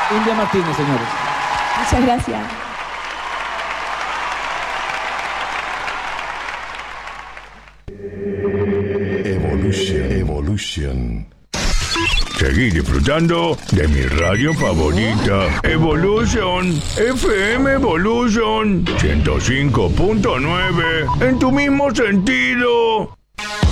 India Martínez, señores. Muchas gracias. Evolution. Seguí disfrutando de mi radio favorita, Evolution, FM Evolution 105.9, en tu mismo sentido.